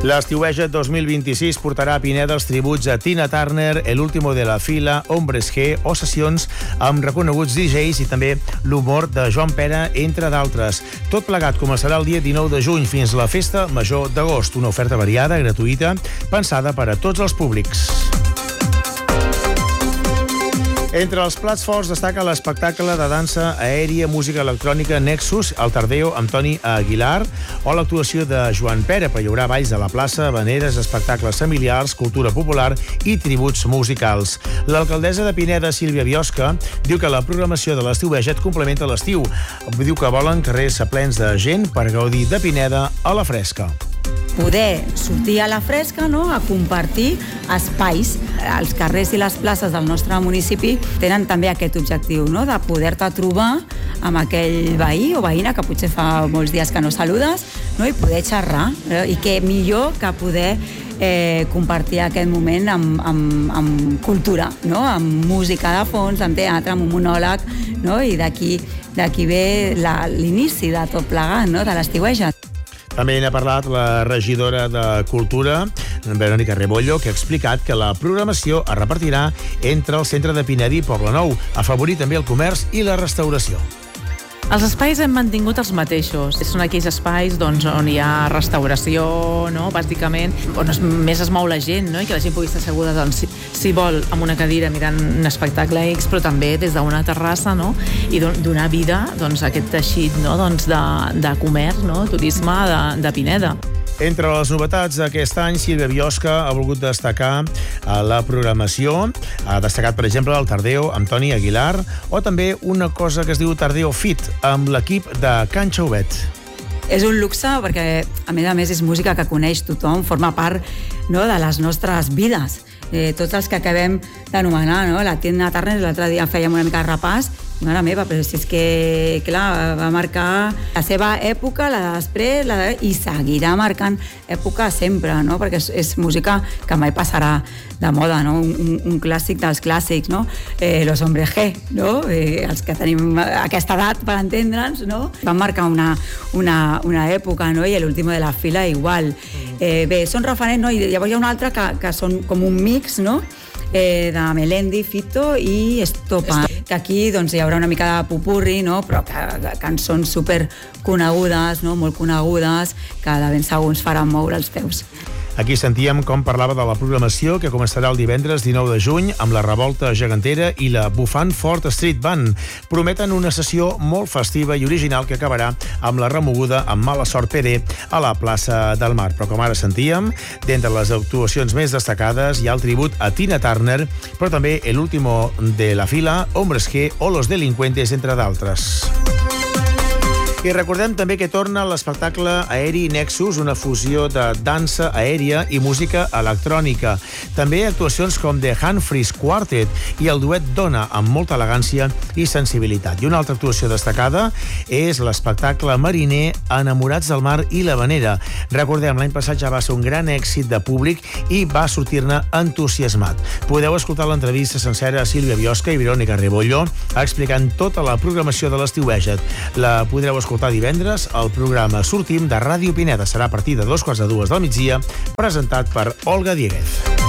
L'estiueja 2026 portarà a Pineda els tributs a Tina Turner, El último de la fila, Hombres G o sessions amb reconeguts DJs i també l'humor de Joan Pera, entre d'altres. Tot plegat començarà el dia 19 de juny fins la Festa Major d'agost, una oferta variada, gratuïta, pensada per a tots els públics. Entre els plats forts destaca l'espectacle de dansa aèria, música electrònica Nexus, el Tardeo amb Toni Aguilar, o l'actuació de Joan Pera, però hi haurà balls a la plaça, habaneres, espectacles familiars, cultura popular i tributs musicals. L'alcaldessa de Pineda, Sílvia Biosca, diu que la programació de l'estiueja et complementa l'estiu. Diu que volen carrers plens de gent per gaudir de Pineda a la fresca. Poder sortir a la fresca, no?, a compartir espais. Els carrers i les places del nostre municipi tenen també aquest objectiu, no?, de poder-te trobar amb aquell veí o veïna que potser fa molts dies que no saludes, no?, i poder xerrar. I què millor que poder compartir aquest moment amb cultura, no?, amb música de fons, amb teatre, amb un monòleg, no?, i d'aquí ve l'inici de tot plegat, no?, de l'estiueja. També n'ha parlat la regidora de Cultura, Verònica Rebollo, que ha explicat que la programació es repartirà entre el centre de Pineda i Poblenou, afavorir també el comerç i la restauració. Els espais hem mantingut els mateixos. Són aquells espais on hi ha restauració, no?, bàsicament, on més es mou la gent, no?, i que la gent pugui estar asseguda, si vol, amb una cadira mirant un espectacle X, però també des d'una terrassa, no?, i donar vida a aquest teixit, no?, de comerç, no?, turisme de Pineda. Entre les novetats d'aquest any, Sílvia Biosca ha volgut destacar la programació. Ha destacat, per exemple, el Tardeo amb Toni Aguilar, o també una cosa que es diu Tardeo Fit, amb l'equip de Can Xauvet. És un luxe perquè, a més, és música que coneix tothom, forma part, no?, de les nostres vides. Tots els que acabem d'anomenar, no?, la Tina Turner, l'altre dia fèiem una mica de repàs, mare meva, però si és que, clar, va marcar la seva època, la de després, i seguirà marcant època sempre, no?, perquè és música que mai passarà de moda, no?, un clàssic dels clàssics, no?, Los Hombres G, no?, els que tenim aquesta edat per entendre'ns, no?, van marcar una època, no?, i l'último de la fila igual. Bé, són referents, no?, i llavors hi ha un altre que són com un mix, no?, de Melendi, Fito i Estopa, que aquí hi haurà una mica de popurri, no?, però cançons super conegudes, no?, molt conegudes, que de ben segur ens faran moure els peus. Aquí sentíem com parlava de la programació, que començarà el divendres 19 de juny amb la Revolta Gegantera i la Bufant Fort Street Band. Prometen una sessió molt festiva i original que acabarà amb la remoguda amb Mala Sort PD a la plaça del Mar. Però com ara sentíem, d'entre les actuacions més destacades hi ha el tribut a Tina Turner, però també El último de la fila, Hombres G o Los delincuentes, entre d'altres. I recordem també que torna l'espectacle aeri Nexus, una fusió de dansa aèria i música electrònica. També actuacions com The Humphreys Quartet i el duet Dona, amb molta elegància i sensibilitat. I una altra actuació destacada és l'espectacle mariner Enamorats del mar i l'havanera. Recordem, l'any passat ja va ser un gran èxit de públic i va sortir-ne entusiasmat. Podeu escoltar l'entrevista sencera a Sílvia Biosca i Verònica Rebollo explicant tota la programació de l'estiueja. La podreu escoltar divendres al programa Sortim de Ràdio Pineda. Serà a partir de 2:45 del migdia, presentat per Olga Dieguez.